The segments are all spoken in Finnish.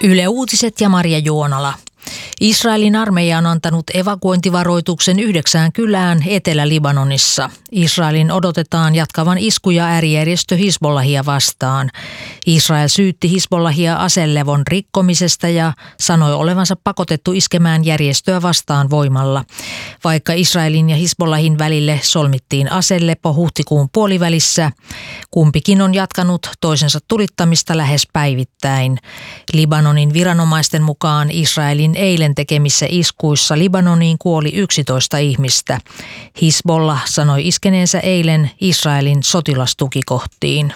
Yle Uutiset ja Marja Juonala. Israelin armeija on antanut evakuointivaroituksen 9 kylään Etelä-Libanonissa. Israelin odotetaan jatkavan iskuja äärijärjestö Hizbollahia vastaan. Israel syytti Hizbollahia aselevon rikkomisesta ja sanoi olevansa pakotettu iskemään järjestöä vastaan voimalla. Vaikka Israelin ja Hizbollahin välille solmittiin aselepo huhtikuun puolivälissä, kumpikin on jatkanut toisensa tulittamista lähes päivittäin. Libanonin viranomaisten mukaan Israelin eilen tekemissä iskuissa Libanoniin kuoli 11 ihmistä. Hizbollah sanoi iskeneensä eilen Israelin sotilastukikohtiin.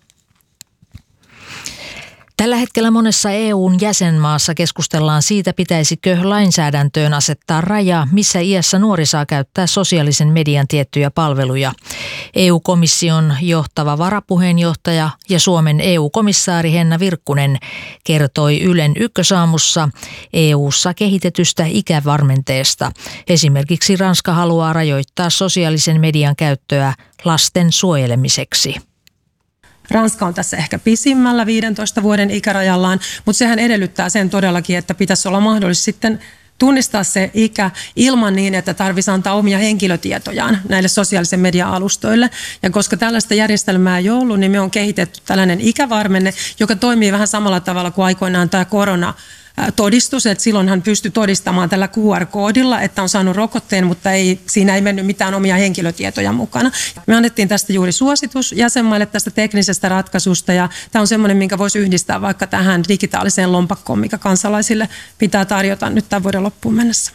Tällä hetkellä monessa EU:n jäsenmaassa keskustellaan siitä, pitäisikö lainsäädäntöön asettaa raja, missä iässä nuori saa käyttää sosiaalisen median tiettyjä palveluja. EU-komission johtava varapuheenjohtaja ja Suomen EU-komissaari Henna Virkkunen kertoi Ylen Ykkösaamussa EU:ssa kehitetystä ikävarmenteesta. Esimerkiksi Ranska haluaa rajoittaa sosiaalisen median käyttöä lasten suojelemiseksi. Ranska on tässä ehkä pisimmällä 15 vuoden ikärajallaan, mutta sehän edellyttää sen todellakin, että pitäisi olla mahdollista sitten tunnistaa se ikä ilman niin, että tarvitsisi antaa omia henkilötietojaan näille sosiaalisen median alustoille. Ja koska tällaista järjestelmää ei ollut, niin me on kehitetty tällainen ikävarmenne, joka toimii vähän samalla tavalla kuin aikoinaan tämä koronatodistus, että silloin hän pystyi todistamaan tällä QR-koodilla, että on saanut rokotteen, mutta siinä ei mennyt mitään omia henkilötietoja mukana. Me annettiin tästä juuri suositus jäsenmaille tästä teknisestä ratkaisusta, ja tämä on semmoinen, minkä voisi yhdistää vaikka tähän digitaaliseen lompakkoon, mikä kansalaisille pitää tarjota nyt tämän vuoden loppuun mennessä.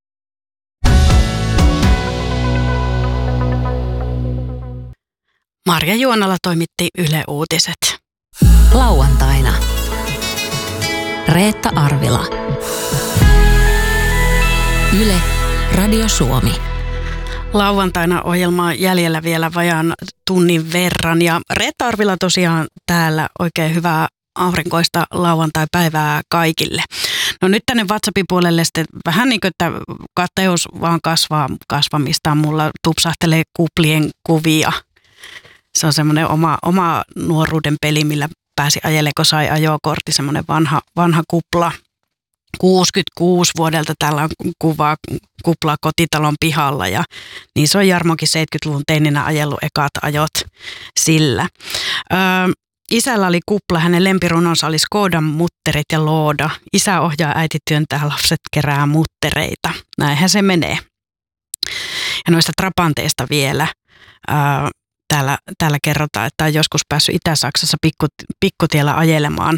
Marja Juonala toimitti Yle Uutiset. Lauantaina. Reetta Arvila. Yle, Radio Suomi. Lauantaina ohjelmaa jäljellä vielä vajaan tunnin verran ja Reetta Arvila tosiaan täällä, oikein hyvää aurinkoista lauantai-päivää kaikille. No nyt tänne WhatsAppin puolelle sitten vähän niin kuin, että kateus vaan kasvamistaan. Mulla tupsahtelee kuplien kuvia. Se on semmoinen oma nuoruuden peli, millä pääsi ajelemaan, kun sai ajokortti, semmoinen vanha kupla. 66 vuodelta täällä on kuplaa kotitalon pihalla ja niin se on Jarmokin 70-luvun teininä ajellut ekat ajot sillä. Isällä oli kupla, hänen lempirunonsa oli Skodan mutterit ja looda. Isä ohjaa, äiti työntää, lapset kerää muttereita. Näinhän se menee. Ja noista trapanteista vielä. Täällä kerrotaan, että on joskus päässyt Itä-Saksassa pikkutiellä ajelemaan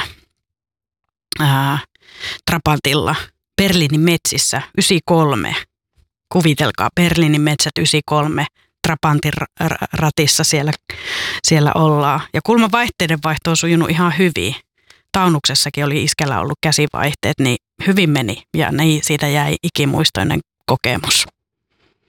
trapantilla Berliinin metsissä 93. Kuvitelkaa, Berliinin metsät 93, trapantin ratissa siellä ollaan. Ja kulma vaihteiden vaihto on sujunut ihan hyvin. Taunuksessakin oli iskellä ollut käsivaihteet, niin hyvin meni ja siitä jäi ikimuistoinen kokemus.